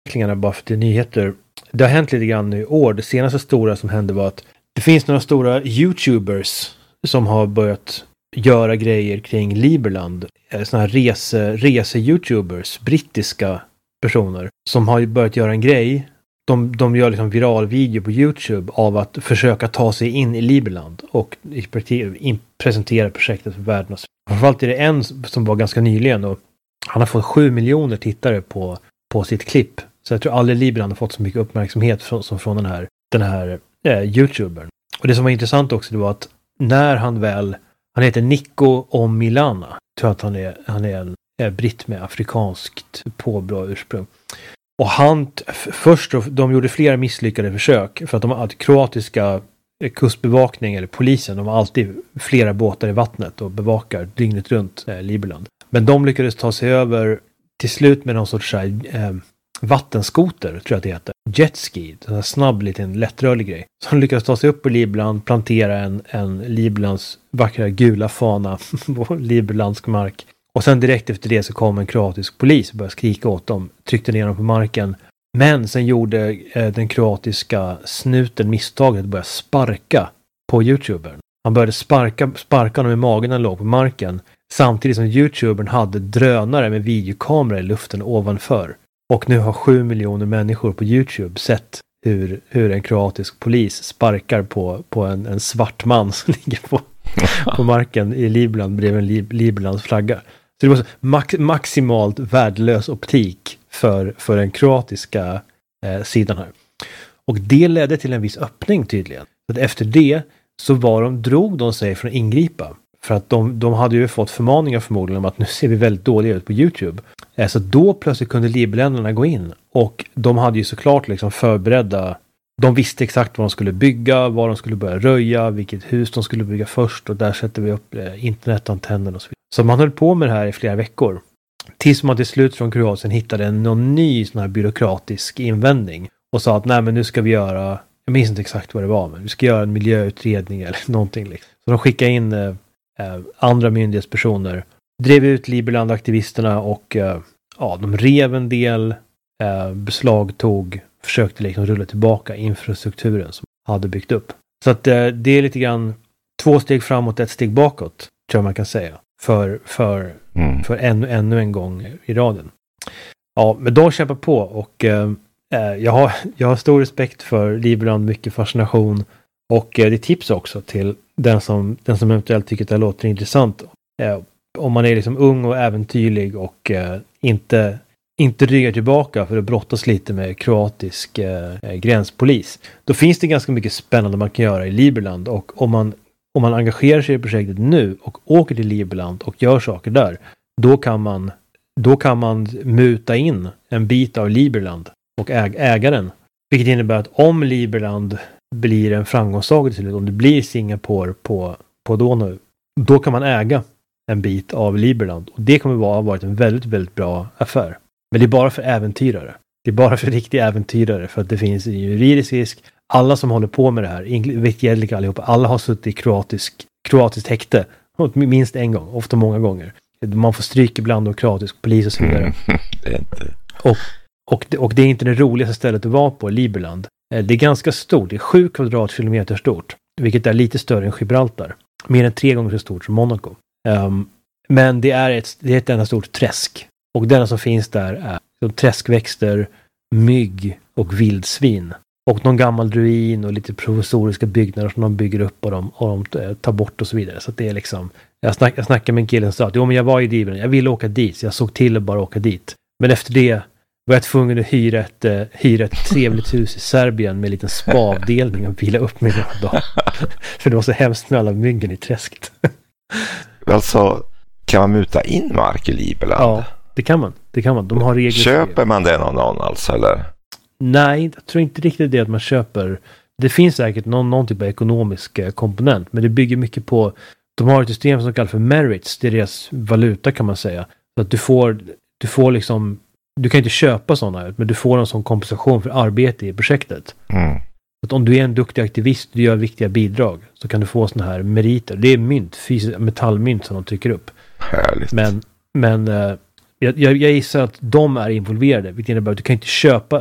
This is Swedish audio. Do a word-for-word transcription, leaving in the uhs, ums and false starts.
utvecklingarna bara för till nyheter. Det har hänt lite grann i år. Det senaste stora som hände var att det finns några stora YouTubers som har börjat göra grejer kring Liberland. Såna här rese, rese-YouTubers, brittiska personer som har börjat göra en grej. De, de gör liksom viral video på YouTube av att försöka ta sig in i Liberland och i praktik, presentera projektet för världen. Framförallt är det en som var ganska nyligen och han har fått sju miljoner tittare på, på sitt klipp. Så jag tror aldrig Liberland har fått så mycket uppmärksamhet från, som från den här, den här eh, YouTubern. Och det som var intressant också det var att när han väl, han heter Nico Omilana. Jag tror att han är, han är en är britt med afrikanskt påbrå ursprung. Och han, först de gjorde flera misslyckade försök för att de hade kroatiska kustbevakning eller polisen, de har alltid flera båtar i vattnet och bevakar dygnet runt eh, Liberland. Men de lyckades ta sig över till slut med någon sorts här, eh, vattenskoter, tror jag att det heter. Jetski, en här snabb liten lättrörlig grej. Så de lyckades ta sig upp på Liberland, plantera en, en Liberlands vackra gula fana på liberlandsk mark. Och sen direkt efter det så kom en kroatisk polis och började skrika åt dem, tryckte ner dem på marken. Men sen gjorde eh, den kroatiska snuten misstaget att börja sparka på YouTubern. Han började sparka, sparka honom i magen när han låg på marken. Samtidigt som YouTubern hade drönare med videokamera i luften ovanför. Och nu har sju miljoner människor på YouTube sett hur, hur en kroatisk polis sparkar på, på en, en svart man som ligger på, på marken i Liberland bredvid en Lib- Liberlands flagga. Så det var så max, maximalt värdelös optik för, för den kroatiska eh, sidan här. Och det ledde till en viss öppning tydligen. Så att efter det så var de, drog de sig från att ingripa. För att de, de hade ju fått förmaningar förmodligen om att nu ser vi väldigt dåliga ut på YouTube. Eh, så då plötsligt kunde Liberländerna gå in. Och de hade ju såklart liksom förberedda. De visste exakt vad de skulle bygga, vad de skulle börja röja, vilket hus de skulle bygga först. Och där sätter vi upp eh, internetantennen och så vidare. Så man höll på med det här i flera veckor. Tills man till slut från Kroatien hittade en någon ny sån här byråkratisk invändning. Och sa att nej men nu ska vi göra, jag minns inte exakt vad det var, men vi ska göra en miljöutredning eller någonting. Liksom. Så de skickade in eh, andra myndighetspersoner. Drev ut Liberland-aktivisterna och eh, ja, de rev en del, eh, beslagtog, försökte liksom rulla tillbaka infrastrukturen som hade byggt upp. Så att eh, det är lite grann två steg framåt, ett steg bakåt, tror jag man kan säga. För, för, mm. för ännu, ännu en gång i raden. Ja, men de kämpar på och eh, jag, har, jag har stor respekt för Liberland, mycket fascination och eh, det är tips också till den som, den som eventuellt tycker att det låter intressant. Eh, om man är liksom ung och äventyrlig och eh, inte, inte ryggar tillbaka för att brottas lite med kroatisk eh, gränspolis. Då finns det ganska mycket spännande man kan göra i Liberland och om man Om man engagerar sig i projektet nu och åker till Liberland och gör saker där, då kan man, då kan man muta in en bit av Liberland och äg, äga den. Vilket innebär att om Liberland blir en framgångssaga till, om det blir Singapore på, på Donau, då kan man äga en bit av Liberland. Och det kommer vara varit en väldigt, väldigt bra affär. Men det är bara för äventyrare. Det är bara för riktiga äventyrare för att det finns en juridisk risk. Alla som håller på med det här, Vitjelika allihopa, alla har suttit i kroatisk, kroatiskt häkte minst en gång, ofta många gånger. Man får stryk ibland av kroatisk polis och så vidare. Mm, det är inte... och, och, det, och det är inte det roligaste stället att vara på, Liberland. Det är ganska stort, det är sju kvadratkilometer stort, vilket är lite större än Gibraltar. Mer än tre gånger så stort som Monaco. Um, men det är, ett, det är ett enda stort träsk. Och det enda som finns där är så träskväxter, mygg och vildsvin. Och någon gammal ruin och lite provisoriska byggnader som de bygger upp och de, och de tar bort och så vidare. Så det är liksom, jag, snack, jag snackade med en kille som sa att jo, men jag var i Libyen, jag ville åka dit, så jag såg till att bara åka dit. Men efter det var jag tvungen att hyra ett, uh, hyra ett trevligt hus i Serbien med en liten spavdelning och vila upp mig några dagar. För det var så hemskt med alla myggen i träsket. Alltså, kan man muta in mark i Liberland? Ja, det kan man. Det kan man. De har regler. Köper man det någon någon alltså, eller? Nej, jag tror inte riktigt det att man köper. Det finns säkert någon, någon typ av ekonomisk komponent, men det bygger mycket på, de har ett system som kallas för merits, det är deras valuta kan man säga. Så att du får, du får liksom, du kan inte köpa sådana ut, men du får en sån kompensation för arbete i projektet. Mm. Så att om du är en duktig aktivist, du gör viktiga bidrag, så kan du få sådana här meriter. Det är mynt, fysiska metallmynt som de trycker upp. Härligt. Men, men Jag, jag, jag gissar att de är involverade, vilket innebär att du kan inte köpa